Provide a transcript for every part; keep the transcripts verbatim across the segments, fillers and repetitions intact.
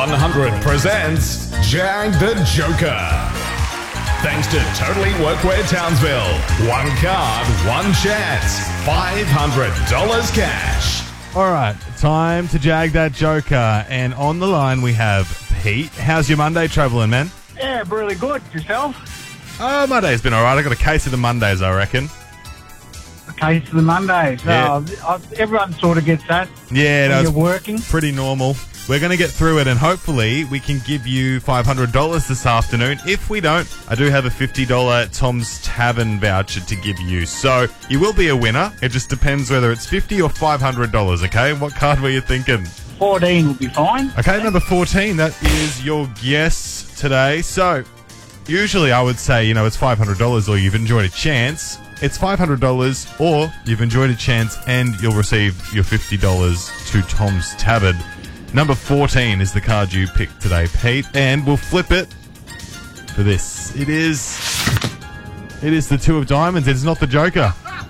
one hundred presents Jag the Joker. Thanks to Totally Workwear Townsville. One card, one chance. five hundred dollars cash. All right, time to Jag that Joker. And on the line we have Pete. How's your Monday travelling, man? Yeah, really good. Yourself? Oh, my day's been all right. I got a case of the Mondays, I reckon. A case of the Mondays. Yeah. Oh, everyone sort of gets that. Yeah, no, when it's you're working. pretty normal. We're going to get through it, and hopefully we can give you five hundred dollars this afternoon. If we don't, I do have a fifty dollars Tom's Tavern voucher to give you. So you will be a winner. It just depends whether it's fifty dollars or five hundred dollars, okay? What card were you thinking? fourteen will be fine. Okay, number fourteen, that is your guess today. So usually I would say, you know, it's five hundred dollars or you've enjoyed a chance. It's five hundred dollars or you've enjoyed a chance and you'll receive your fifty dollars to Tom's Tavern. Number fourteen is the card you picked today, Pete, and we'll flip it for this. It is, it is the Two of Diamonds. It's not the Joker.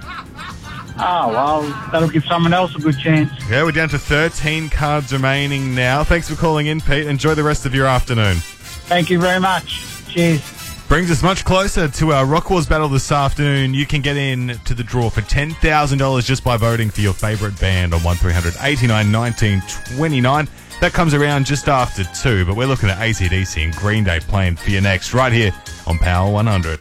Oh, well, that'll give someone else a good chance. Yeah, we're down to thirteen cards remaining now. Thanks for calling in, Pete. Enjoy the rest of your afternoon. Thank you very much. Cheers. Brings us much closer to our Rock Wars battle this afternoon. You can get in to the draw for ten thousand dollars just by voting for your favourite band on one three hundred eighty-nine nineteen twenty-nine. That comes around just after two, but we're looking at A C D C and Green Day playing for you next, right here on Power one hundred.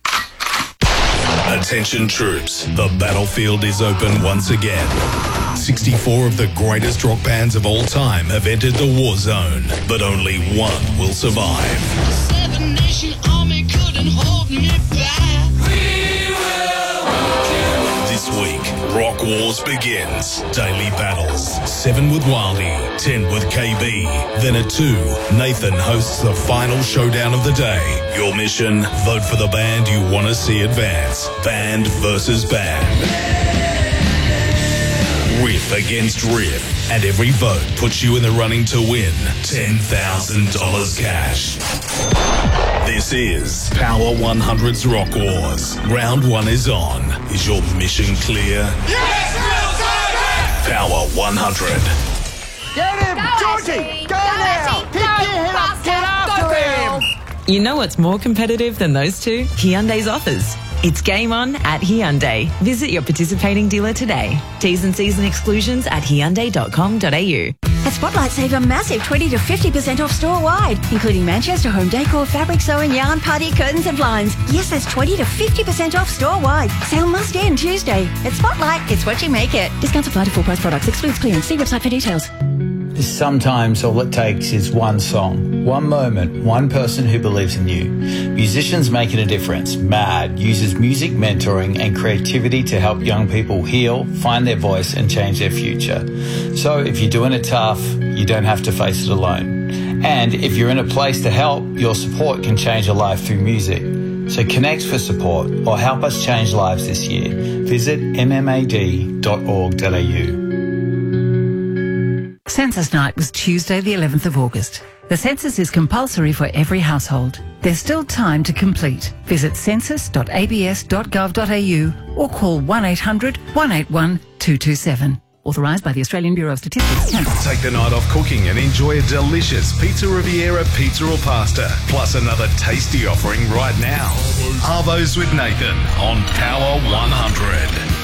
Attention troops, the battlefield is open once again. sixty-four of the greatest rock bands of all time have entered the war zone, but only one will survive. Seven Nation Army couldn't hold me back. We will rock you. This week, Rock Wars begins. Daily battles. Seven with Wildy, ten with K B. Then at two, Nathan hosts the final showdown of the day. Your mission, vote for the band you want to see advance. Band versus band. Riff against riff. And every vote puts you in the running to win ten thousand dollars cash. This is Power one hundred's Rock Wars. Round one is on. Is your mission clear? Yes, we'll Power one hundred. Get him! Georgie! Go now! Pick your head up! Get after him! You know what's more competitive than those two? Hyundai's offers. It's game on at Hyundai. Visit your participating dealer today. T's and C's and exclusions at hyundai dot com dot a u. At Spotlight, save a massive twenty to fifty percent off store-wide, including Manchester home decor, fabric sewing, yarn, party, curtains and blinds. Yes, that's twenty to fifty percent off store-wide. Sale must end Tuesday. At Spotlight, it's what you make it. Discounts apply to full price products. Excludes clearance. See website for details. Sometimes all it takes is one song, one moment, one person who believes in you. Musicians Making a Difference, MAD, uses music mentoring and creativity to help young people heal, find their voice and change their future. So if you're doing it tough, you don't have to face it alone. And if you're in a place to help, your support can change a life through music. So connect for support or help us change lives this year. Visit m m a d dot org dot a u. Census Night was Tuesday the eleventh of August. The census is compulsory for every household. There's still time to complete. Visit census dot a b s dot gov dot a u or call one eight hundred one eight one two two seven. Authorised by the Australian Bureau of Statistics. Take the night off cooking and enjoy a delicious Pizza Riviera pizza or pasta, plus another tasty offering right now. Arvos with Nathan on Power one hundred.